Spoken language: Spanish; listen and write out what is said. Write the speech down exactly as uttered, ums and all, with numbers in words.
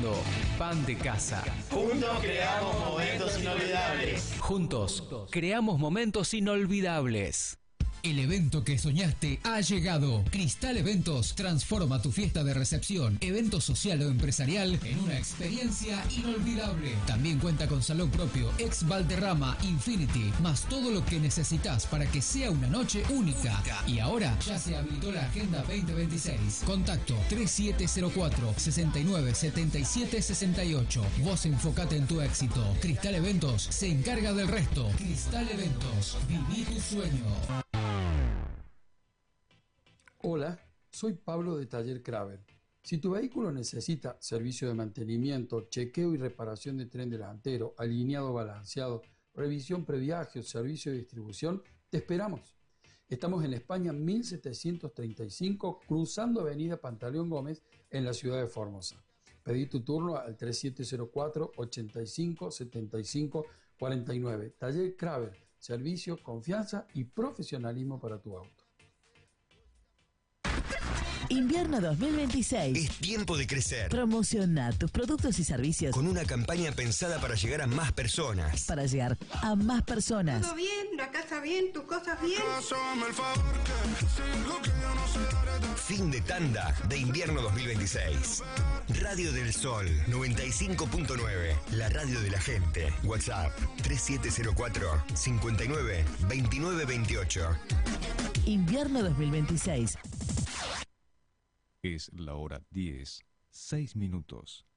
presentando Pan de Casa. Juntos creamos momentos inolvidables. Juntos creamos momentos inolvidables. El evento que soñaste ha llegado. Cristal Eventos transforma tu fiesta de recepción, evento social o empresarial en una experiencia inolvidable. También cuenta con salón propio, ex Valderrama, Infinity, más todo lo que necesitas para que sea una noche única. Y ahora ya se habilitó la Agenda veinte veintiséis. Contacto tres siete cero cuatro, seis nueve siete siete seis ocho. Vos enfocate en tu éxito. Cristal Eventos se encarga del resto. Cristal Eventos, viví tu sueño. Hola, soy Pablo de Taller Kraber. Si tu vehículo necesita servicio de mantenimiento, chequeo y reparación de tren delantero, alineado balanceado, revisión previaje o servicio de distribución, te esperamos. Estamos en España mil setecientos treinta y cinco, cruzando Avenida Pantaleón Gómez en la ciudad de Formosa. Pedí tu turno al tres siete cero cuatro, ochenta y cinco, setenta y cinco, cuarenta y nueve. Taller Kraber, servicio, confianza y profesionalismo para tu auto. Invierno dos mil veintiséis. Es tiempo de crecer. Promociona tus productos y servicios Con una campaña pensada para llegar a más personas. para llegar a más personas. Todo bien, la casa bien, tus cosas bien. Fin de tanda de invierno dos mil veintiséis. Radio del Sol noventa y cinco punto nueve. La radio de la gente. WhatsApp tres siete cero cuatro, cinco nueve, veintinueve veintiocho. Invierno dos mil veintiséis. Es la hora diez, seis minutos.